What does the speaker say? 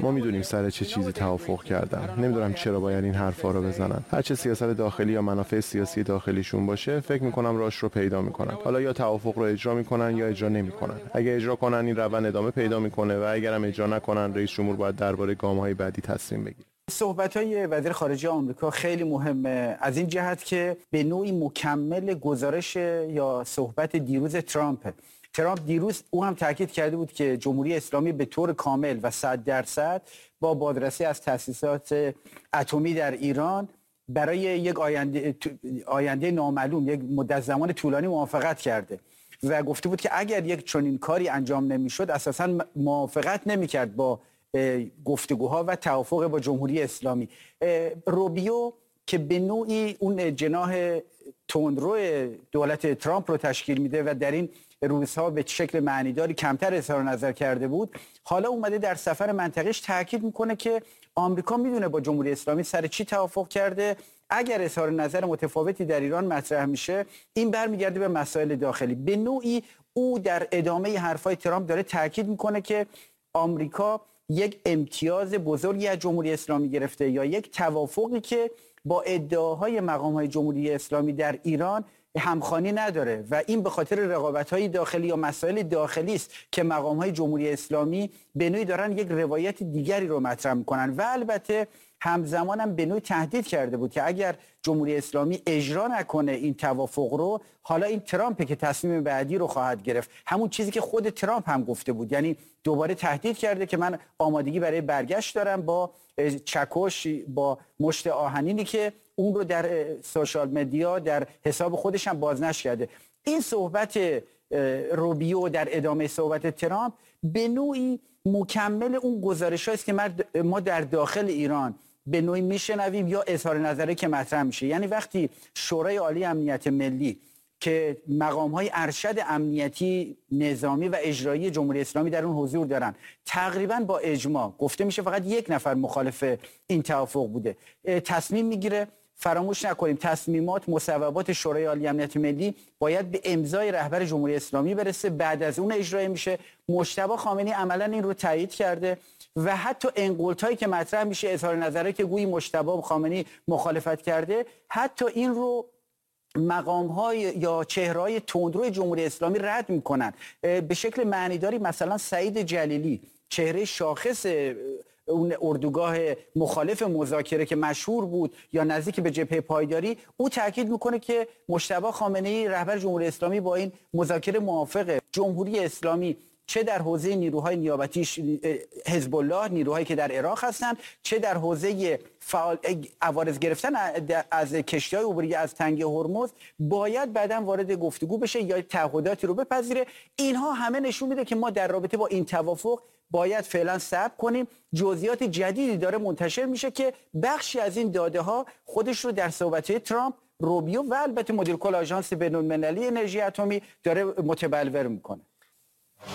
ما میدونیم سر چه چیزی توافق کردن. نمیدونم چرا باید این حرفا رو بزنن. هر چه سیاست داخلی یا منافع سیاسی داخلیشون باشه، فکر میکنم راهش رو پیدا میکنن. حالا یا توافق رو اجرا میکنن یا اجرا نمیکنن. اگه اجرا کنن این روند ادامه پیدا میکنه و اگر هم اجرا نکنن رئیس جمهور باید درباره گام‌های بعدی تصمیم بگیره. صحبت‌های وزیر خارجه آمریکا خیلی مهمه از این جهت که به نوعی مکمل گزارش یا صحبت دیروز ترامپ دیروز او هم تاکید کرده بود که جمهوری اسلامی به طور کامل و 100% با بازرسی از تأسیسات اتمی در ایران برای یک آینده نامعلوم، یک مدت زمان طولانی موافقت کرده و گفته بود که اگر یک چنین کاری انجام نمی‌شد اساساً موافقت نمی‌کرد با گفتگوها و توافق با جمهوری اسلامی. روبیو که به نوعی اون جناح تندرو دولت ترامپ رو تشکیل میده و در این روزها به شکل معنیداری کمتر اظهار نظر کرده بود، حالا اومده در سفر منطقه‌اش تاکید میکنه که آمریکا میدونه با جمهوری اسلامی سر چی توافق کرده. اگر اظهار نظر متفاوتی در ایران مطرح میشه این برمیگرده به مسائل داخلی. به نوعی او در ادامه حرفای ترامپ داره تاکید میکنه که آمریکا یک امتیاز بزرگی از جمهوری اسلامی گرفته یا یک توافقی که با ادعاهای مقام‌های جمهوری اسلامی در ایران همخوانی نداره و این به خاطر رقابت‌های داخلی یا مسائل داخلی است که مقام‌های جمهوری اسلامی به نوعی دارن یک روایت دیگری رو مطرح می‌کنن و البته همزمان هم به نوعی تهدید کرده بود که اگر جمهوری اسلامی اجرا نکنه این توافق رو، حالا این ترامپ که تصمیم بعدی رو خواهد گرفت. همون چیزی که خود ترامپ هم گفته بود، یعنی دوباره تهدید کرده که من آمادگی برای برگشت دارم با چکش، با مشت آهنینی که اون رو در سوشال مدیا در حساب خودش هم بازنشر کرده. این صحبت روبیو در ادامه صحبت ترامپ به نوعی مکمل اون گزارش‌هایی است که ما در داخل ایران به نوعی میشنویم یا اظهار نظری که مطرح میشه. یعنی وقتی شورای عالی امنیت ملی که مقام‌های ارشد امنیتی، نظامی و اجرایی جمهوری اسلامی در اون حضور دارن، تقریبا با اجماع گفته میشه فقط یک نفر مخالف این توافق بوده، تصمیم میگیره. فراموش نکنیم تصمیمات مصوبات شورای عالی امنیت ملی باید به امضای رهبر جمهوری اسلامی برسه، بعد از اون اجرا میشه. مجتبی خامنه‌ای عملاً این رو تایید کرده و حتی انقلتایی که مطرح میشه، اظهار نظری که گویی مجتبی خامنه‌ای مخالفت کرده، حتی این رو مقام‌های یا چهره‌های تندرو جمهوری اسلامی رد میکنن به شکل معنیداری. مثلا سعید جلیلی، چهره شاخص اون اردوگاه مخالف مذاکره که مشهور بود یا نزدیک به جبهه پایداری، او تاکید میکنه که مجتبی خامنه‌ای رهبر جمهوری اسلامی با این مذاکره موافقه. جمهوری اسلامی چه در حوزه نیروهای نیابتی حزب الله، نیروهایی که در عراق هستند، چه در حوزه عوارض گرفتن از کشتی‌های عبوری از تنگه هرمز، باید بعداً وارد گفتگو بشه یا تعهداتی رو بپذیره. اینها همه نشون میده که ما در رابطه با این توافق باید فعلا صبر کنیم. جزئیات جدیدی داره منتشر میشه که بخشی از این داده ها خودش رو در صحبت‌های ترامپ، روبیو و البته مدیر کل آژانس بین‌المللی انرژی اتمی داره متبلور میکنه.